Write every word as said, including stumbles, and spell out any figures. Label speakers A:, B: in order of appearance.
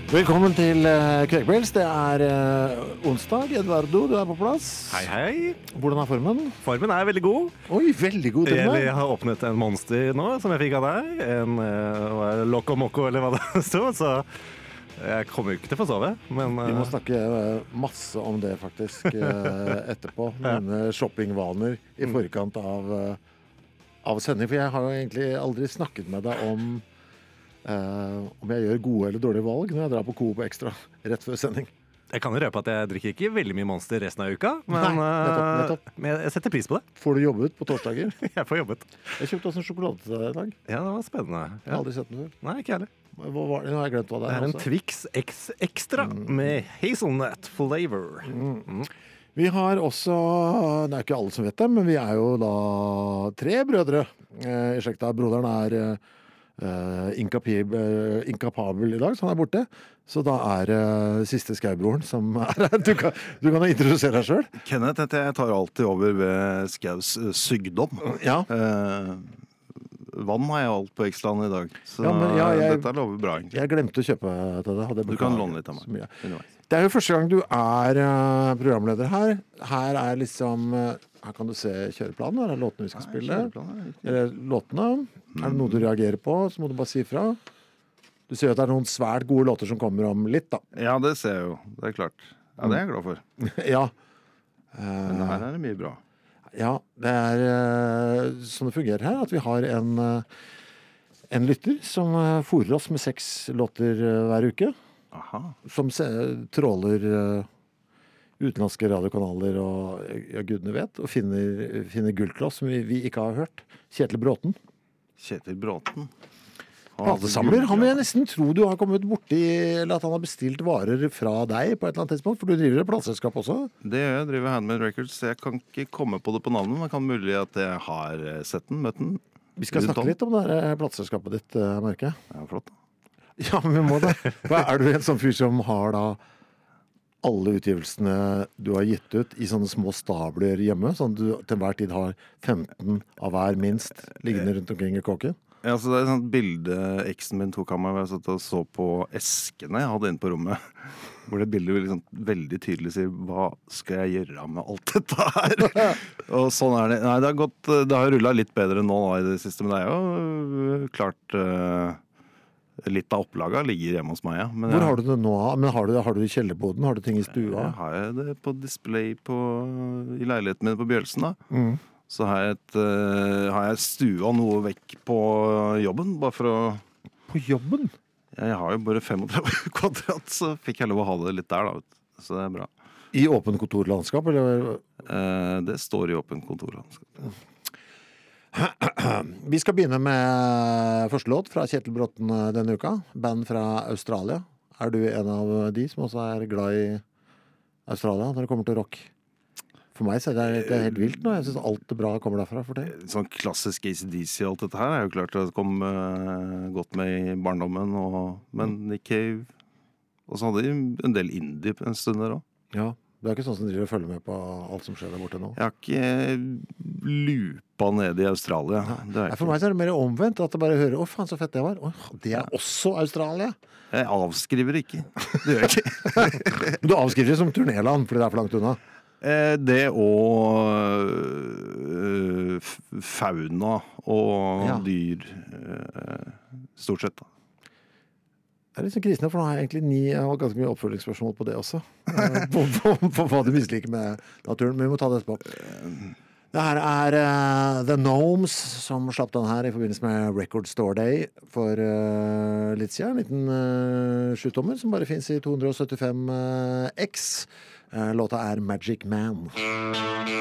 A: Velkommen til uh, Kvekbels. Det er uh, onsdag. Eduardo, du er på plass.
B: Hei, hei.
A: Hvordan er formen?
B: Formen er veldig god.
A: Oi, veldig god til meg.
B: Jeg har åpnet en monster nå, som jeg fikk av deg. En uh, Loco Moco, eller hva det stod. Så jeg kommer jo ikke til å få sove. Men, uh...
A: Vi må snakke uh, masse om det, faktisk, uh, etterpå. Mine shoppingvaner i forkant av, uh, av sending. For jeg har jo egentlig aldri snakket med deg om Uh, om jeg gjør gode eller dårlige valg når jeg drar på Coop Extra rett før sending.
B: Jeg kan jo røpe at jeg drikker ikke veldig mye monster resten av uka, men,
A: Nei, nettopp, nettopp.
B: men jeg setter pris på det.
A: Får du jobbet på torsdager?
B: Jeg får jobbet.
A: Jeg kjøpte også en sjokolade til deg i dag.
B: Ja, det var spennende.
A: Jeg har aldri sett den før.
B: Nei, ikke heller.
A: Hva var det? Nå har jeg glemt hva det
B: Det
A: er.
B: er en
A: også.
B: Twix X Extra mm. med hazelnut flavor. Mm. Mm.
A: Vi har også, det er ikke alle som vet det, men vi er jo da tre brødre eh, i slekta. Broderen er Uh, inkapabel, inkapabel i dag, så han er borte. Så da er uh, siste Skaubroren som er her. Du kan, du kan introdusere deg selv.
C: Kenneth heter jeg, tar alltid over ved Skaus uh, sykdom.
A: Ja.
C: Uh, vann har jeg alt på Ekstraen i dag, så
A: ja, men, ja, jeg,
C: dette lover bra egentlig.
A: Jeg glemte å kjøpe til det.
C: Du kan låne litt av meg.
A: Det er jo første gang du er uh, programleder her. Her er liksom uh, her kan du se kjøreplanen. Her er låtene vi skal spille. Eller låtene. Er det noe du reagerer på, så må du bare si fra. Du ser jo at det er noen svært gode låter som kommer om litt, da.
C: Ja, det ser jeg jo. Det er klart. Ja, det er jeg glad for.
A: Ja.
C: Men her er det mye bra.
A: Ja, det er uh, sånn det fungerer her, at vi har en, uh, en lytter som uh, fôrer oss med seks låter uh, hver uke.
C: Aha.
A: Som se, tråler uh, utenlandske radiokanaler og ja, gudene vet, og finner, finner gullkloss som vi, vi ikke har hørt. Kjetil Bråten.
C: Kjetil Bråten.
A: Platesamler. Han vil jeg nesten tro du har kommet borti, eller at han har bestilt varer fra deg på et eller annet tidspunkt, for du driver et plateselskap også.
C: Det gjør jeg, driver Handmade Records. Jeg kan ikke komme på det på navnet, men kan mulig at jeg har sett den, møtt den.
A: Vi skal snakke litt om det her plateselskapet ditt, merker jeg.
C: Ja, flott.
A: Ja, men vi må det. Hva, er du en sånn fyr som har da alle utgivelsene du har gitt ut i sånne små stabler hjemme, sånn at du til hver tid har femten av hver minst liggende rundt omkring i kåken?
C: Ja, så det er et sånt bilde eksen min tok av meg hvor jeg satt og så på eskene jeg hadde inne på rommet, hvor det bildet liksom veldig tydelig sier, hva skal jeg gjøre med alt dette her? Og sånn er det. Nei, det har gått, det har rullet litt bedre nå da, i det siste, men det er jo klart uh, litt av opplaget ligger hjemme hos meg, ja. Men
A: Hvor
C: jeg,
A: har du det nå? Men har du, har du det i kjellerboden? Har du ting i stua?
C: Jeg har jeg det på display på, i leiligheten min på Bjølsen da.
A: Mm.
C: Så har jeg, et, uh, har jeg stua noe vekk på jobben, bare for å...
A: På jobben?
C: Jeg har jo bare femogtredve kvadrat, så fikk jeg lov å ha det litt der da, vet du. Så det er bra.
A: I åpen kontorlandskap, eller?
C: Uh, det står i åpen kontorlandskap.
A: Vi skal begynne med første låt fra Kjetil Bråten denne uka. Band fra Australia. Er du en av de som også er glad i Australia når det kommer til rock? For meg så er det, det er helt vilt nå. Jeg synes alt det bra kommer derfra for det.
C: Sånn klassisk A C D C og alt dette her er jo klart at det kom uh, godt med i barndommen, og, men Nick Cave. Og så hadde de en del indie en stund der også.
A: Ja. Du er ikke sånn som driver og følger med på alt som skjer der borte nå?
C: Jeg har ikke lupa ned i Australia. Det er
A: Nei, for meg så er det mer omvendt, at jeg bare hører, å faen så fett det var. Å, det er også Australia.
C: Jeg avskriver ikke. Det gjør jeg ikke.
A: Men du avskriver det som turnéland, fordi det er for langt unna.
C: Eh, det og øh, fauna og
A: Ja.
C: dyr, øh, stort sett da.
A: Det er litt sånn krisende, for nå har jeg egentlig ni, jeg har ganske mye oppfølgingsspørsmål på det også. Eh, på, på, på hva du misliker med naturen, men vi må ta det etterpå. Det her er uh, The Gnomes som slapp den her i forbindelse med Record Store Day for uh, litt siden. En liten uh, sjutommer som bare finnes i to hundre syttifem X. Uh, låta er Magic Man.